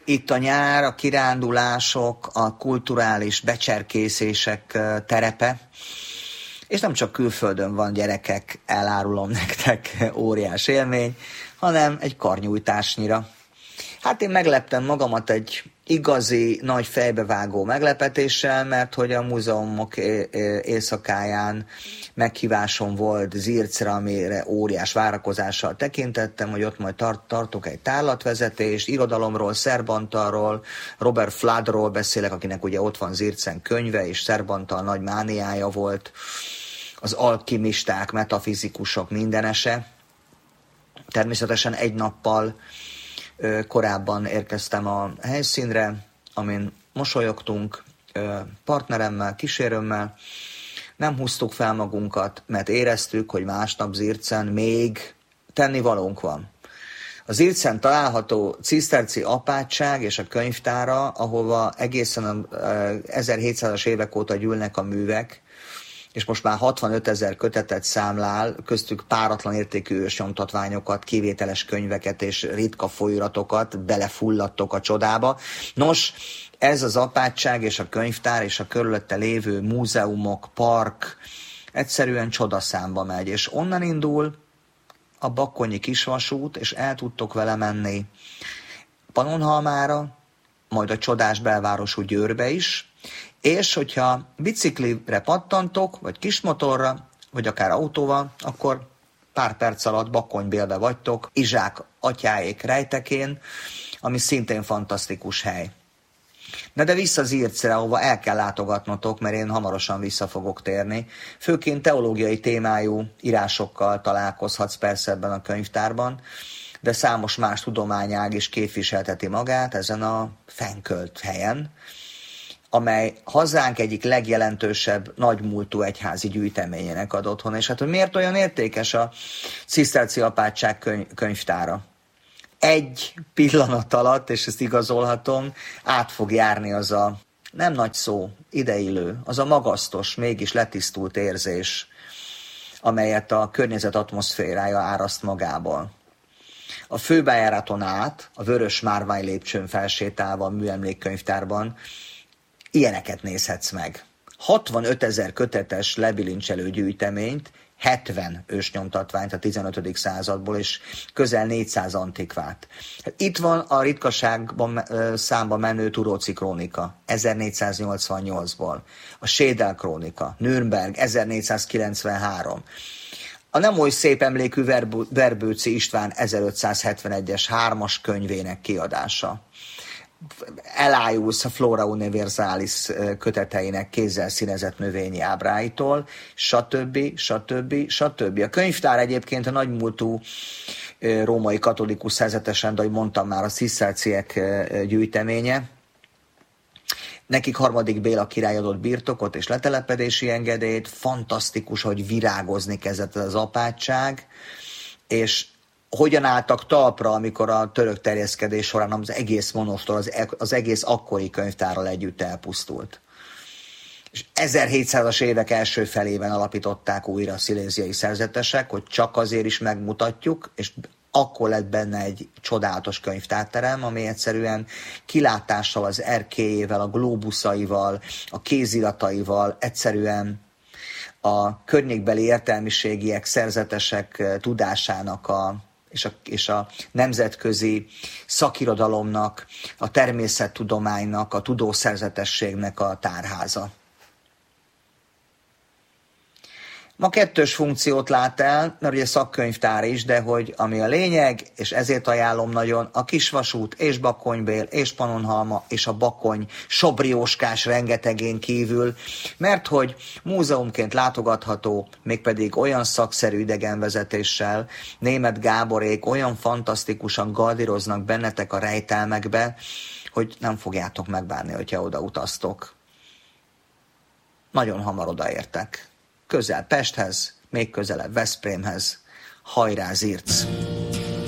Itt a nyár, a kirándulások, a kulturális becserkészések terepe, és nem csak külföldön van, gyerekek, elárulom nektek, óriás élmény, hanem egy karnyújtásnyira. Hát én megleptem magamat egy igazi, nagy fejbevágó meglepetéssel, mert hogy a múzeumok éjszakáján meghívásom volt Zircre, amire óriás várakozással tekintettem, hogy ott majd tartok egy tárlatvezetést, irodalomról, Szerbantalról, Robert Floodról beszélek, akinek ugye ott van Zircen könyve, és Szerbantal nagy mániája volt, az alkimisták, metafizikusok mindenese. Természetesen egy nappal korábban érkeztem a helyszínre, amin mosolyogtunk partneremmel, kísérőmmel. Nem húztuk fel magunkat, mert éreztük, hogy másnap Zircen még tennivalónk van. A Zircen található ciszterci apátság és a könyvtára, ahova egészen a 1700-as évek óta gyűlnek a művek, és most már 65 000 kötetet számlál, köztük páratlan értékű ősnyomtatványokat, kivételes könyveket és ritka folyóiratokat, belefulladtok a csodába. Nos, ez az apátság és a könyvtár és a körülötte lévő múzeumok, park egyszerűen csodaszámba megy, és onnan indul a Bakkonyi kisvasút, és el tudtok vele menni Pannonhalmára, majd a csodás belvárosú Győrbe is, és hogyha biciklire pattantok, vagy kismotorra, vagy akár autóval, akkor pár perc alatt Bakkonybélbe vagytok, Izsák atyáék rejtekén, ami szintén fantasztikus hely. De vissza Zircre, ahova el kell látogatnotok, mert én hamarosan vissza fogok térni. Főként teológiai témájú írásokkal találkozhatsz persze ebben a könyvtárban, de számos más tudományág is képviselteti magát ezen a fennkölt helyen, amely hazánk egyik legjelentősebb nagymúltú egyházi gyűjteményének ad otthon. És hát, hogy miért olyan értékes a ciszterci apátság könyvtára? Egy pillanat alatt, és ezt igazolhatom, át fog járni az a, nem nagy szó, ideillő, az a magasztos, mégis letisztult érzés, amelyet a környezet atmoszférája áraszt magából. A főbejáraton át, a vörös márvány lépcsőn felsétálva a műemlékkönyvtárban ilyeneket nézhetsz meg. 65 000 kötetes lebilincselő gyűjteményt, 70 ősnyomtatványt a 15. századból, és közel 400 antikvát. Itt van a ritkaságban számba menő Turóczi krónika 1488-ból, a Schedel krónika, Nürnberg 1493, a nem oly szép emlékű Verbőci István 1571-es 3-as könyvének kiadása. Elájulsz a Flora Universalis köteteinek kézzel színezett növényi ábráitól, stb. A könyvtár egyébként a nagymúltú római katolikus szerzetesen, de ahogy mondtam már, a ciszterciek gyűjteménye. Nekik harmadik Béla király adott birtokot és letelepedési engedélyt, fantasztikus, hogy virágozni kezdett az apátság, és hogyan álltak talpra, amikor a török terjeszkedés során az egész monostor, az egész akkori könyvtárral együtt elpusztult. És 1700-as évek első felében alapították újra a sziléziai szerzetesek, hogy csak azért is megmutatjuk, és akkor lett benne egy csodálatos könyvtárterem, ami egyszerűen kilátással, az erkélyével, a glóbuszaival, a kézirataival, egyszerűen a környékbeli értelmiségiek, szerzetesek tudásának és a nemzetközi szakirodalomnak, a természettudománynak, a tudószerzetességnek a tárháza. Ma kettős funkciót lát el, mert ugye szakkönyvtár is, de hogy ami a lényeg, és ezért ajánlom nagyon, a Kisvasút és Bakkonybél és Pannonhalma és a Bakony Sobrióskás rengetegén kívül, mert hogy múzeumként látogatható, mégpedig olyan szakszerű idegenvezetéssel, Németh Gáborék olyan fantasztikusan galdíroznak bennetek a rejtelmekbe, hogy nem fogjátok megbánni, hogyha oda utaztok. Nagyon hamar odaértek. Közel Pesthez, még közelebb Veszprémhez. Hajrá Zirc!